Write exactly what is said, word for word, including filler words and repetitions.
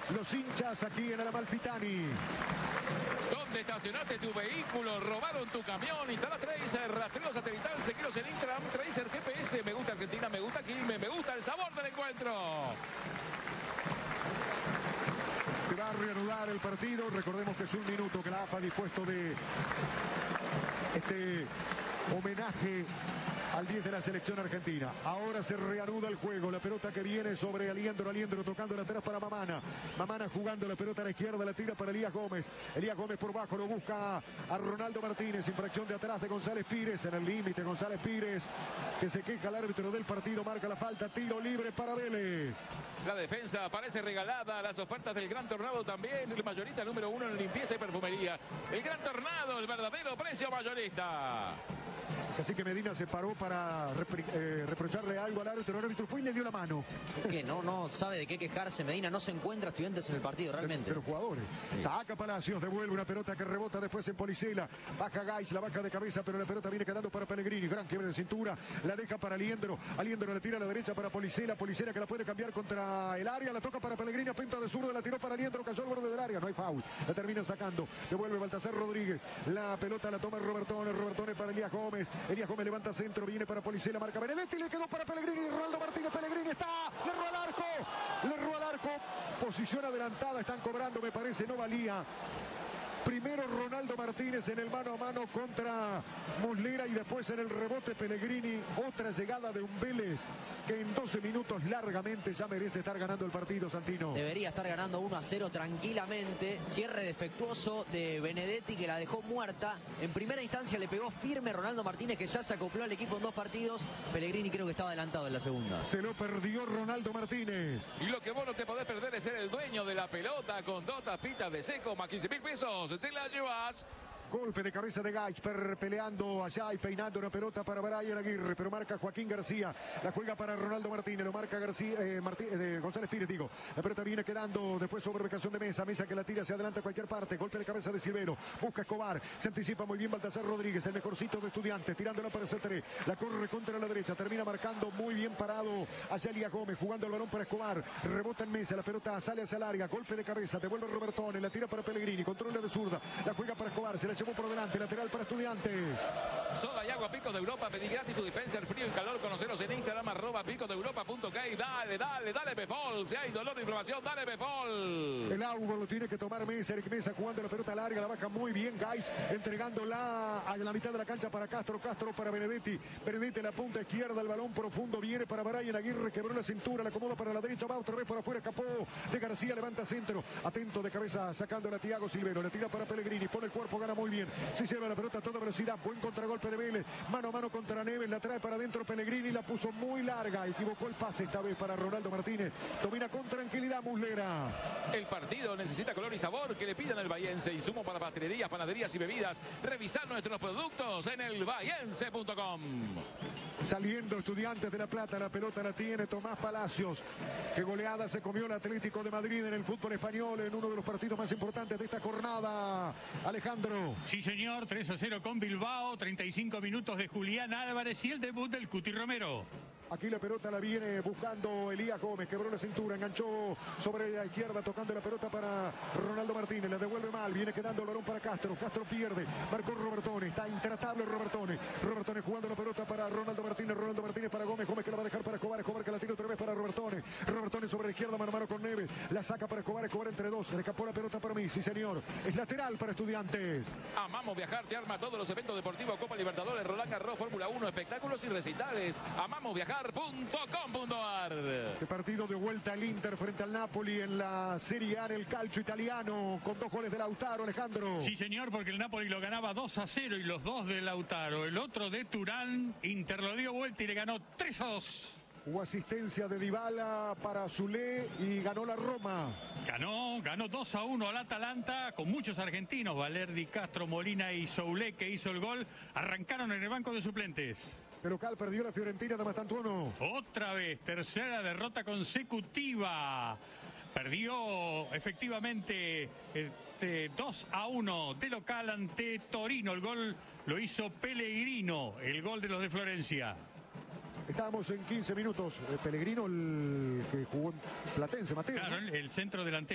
los hinchas aquí en el Amalfitani. ¿Dónde estacionaste tu vehículo? ¿Robaron tu camión? Instala Tracer, rastreo satelital, seguiros en Instagram, Tracer G P S. Me gusta Argentina, me gusta Quilmes, me gusta el sabor del encuentro. Se va a reanudar el partido. Recordemos que es un minuto que la A F A ha dispuesto de este homenaje al diez de la selección argentina. Ahora se reanuda el juego. La pelota que viene sobre Aliendro. Aliendro tocando la atrás para Mamana. Mamana jugando la pelota a la izquierda. La tira para Elías Gómez. Elías Gómez por bajo. Lo busca a Ronaldo Martínez. Infracción de atrás de González Pires. En el límite González Pires, que se queja el árbitro del partido. Marca la falta. Tiro libre para Vélez. La defensa parece regalada. Las ofertas del Gran Tornado también. El mayorista número uno en limpieza y perfumería. El Gran Tornado, el verdadero precio mayorista. Así que Medina se paró para repre eh, reprocharle algo al árbitro. El árbitro fue y le dio la mano. Es que no, no sabe de qué quejarse. Medina no se encuentra Estudiantes en el partido, realmente. Pero, pero jugadores. Sí. Saca Palacios, devuelve una pelota que rebota después en Policela. Baja Gais, la baja de cabeza, pero la pelota viene quedando para Pellegrini. Gran quiebre de cintura. La deja para Aliendro. Aliendro la tira a la derecha para Policela. Policela que la puede cambiar contra el área. La toca para Pellegrini. A pinta de zurdo, la tiró para Aliendro. Cayó al borde del área. No hay foul. La termina sacando. Devuelve Baltasar Rodríguez. La pelota la toma Robertone. Robertone para Elías Gómez. Elías Gómez levanta centro, viene para Policela, marca Benedetti, le quedó para Pellegrini, Ronaldo Martínez, Pellegrini está, le erró al arco, le erró al arco, posición adelantada, están cobrando, me parece, no valía. Primero Ronaldo Martínez en el mano a mano contra Muslera y después en el rebote Pellegrini. Otra llegada de un Vélez que en doce minutos largamente ya merece estar ganando el partido, Santino. Debería estar ganando uno a cero tranquilamente. Cierre defectuoso de Benedetti que la dejó muerta. En primera instancia le pegó firme Ronaldo Martínez, que ya se acopló al equipo en dos partidos. Pellegrini creo que estaba adelantado en la segunda. Se lo perdió Ronaldo Martínez. Y lo que vos no te podés perder es ser el dueño de la pelota con dos tapitas de seco más quince mil pesos. Te la llevas. Golpe de cabeza de Gaisper peleando allá y peinando una pelota para Brian Aguirre, pero marca Joaquín García, la juega para Ronaldo Martínez, lo marca García, eh, Martí, eh, González Pires, digo, la pelota viene quedando después sobre ubicación de Mesa, Mesa que la tira hacia adelante a cualquier parte, golpe de cabeza de Silvero, busca Escobar, se anticipa muy bien Baltasar Rodríguez, el mejorcito de Estudiantes, tirándola para C tres, la corre contra la derecha, termina marcando muy bien parado allá Elías Gómez, jugando el balón para Escobar, rebota en Mesa, la pelota sale hacia larga, golpe de cabeza, devuelve Robertone, la tira para Pellegrini, controla de zurda, la juega para Escobar, se la llevó por delante, lateral para Estudiantes. Soda y agua Picos de Europa, pedí gratis tu dispenser frío y calor, conoceros en Instagram, arroba picos de europa punto k. Dale, dale, dale Befol, si hay dolor de inflamación, dale Befol. El agua lo tiene que tomar Mesa, Eric Mesa jugando la pelota larga, la baja muy bien Gais, entregándola a la mitad de la cancha para Castro, Castro para Benedetti, Benedetti en la punta izquierda, el balón profundo viene para Brian Aguirre, quebró la cintura, la acomoda para la derecha, va otra vez por afuera, escapó de García, levanta centro, atento de cabeza, sacando a Thiago Silvero, le tira para Pellegrini, pone el cuerpo, gana muy bien, se lleva la pelota a toda velocidad, buen contragolpe de Vélez, mano a mano contra Neves, la trae para adentro Pellegrini, la puso muy larga, equivocó el pase esta vez para Ronaldo Martínez, domina con tranquilidad Muslera. El partido necesita color y sabor, que le pidan al bahiense, insumo para pastelerías, panaderías y bebidas, revisar nuestros productos en el bahiense punto com. Saliendo Estudiantes de La Plata, la pelota la tiene Tomás Palacios, que goleada se comió el Atlético de Madrid en el fútbol español, en uno de los partidos más importantes de esta jornada, Alejandro. Sí señor, tres a cero con Bilbao, treinta y cinco minutos de Julián Álvarez y el debut del Cuti Romero. Aquí la pelota la viene buscando Elías Gómez, quebró la cintura, enganchó sobre la izquierda, tocando la pelota para Ronaldo Martínez, la devuelve mal, viene quedando el balón para Castro, Castro pierde, marcó Robertone, está intratable Robertone, Robertone jugando la pelota para Ronaldo Martínez, Ronaldo Martínez para Gómez, Gómez que la va a dejar para Escobar, Escobar que la tira otra vez para Robertone, Robertone sobre la izquierda, mano a mano con Neves, la saca para Escobar, Escobar entre dos, le escapó la pelota para mí, sí señor, es lateral para Estudiantes. Amamos viajar, te arma todos los eventos deportivos, Copa Libertadores, Roland Garros, Fórmula uno, espectáculos y recitales, amamos viajar punto com punto ar. Qué partido de vuelta el Inter frente al Napoli en la Serie A en el calcio italiano con dos goles de Lautaro, Alejandro. Sí señor, porque el Napoli lo ganaba dos a cero y los dos de Lautaro. El otro de Turán, Inter lo dio vuelta y le ganó tres a dos. Hubo asistencia de Dybala para Zule y ganó la Roma. Ganó, ganó dos a uno al Atalanta con muchos argentinos. Valerdi, Castro, Molina y Soule, que hizo el gol, arrancaron en el banco de suplentes. El local perdió la Fiorentina de Mastantuono. Otra vez, tercera derrota consecutiva. Perdió efectivamente este, dos a uno de local ante Torino. El gol lo hizo Pellegrino, el gol de los de Florencia. Estábamos en quince minutos. Pellegrino, el que jugó en Platense, Mateo. Claro, ¿no? el centro delantero.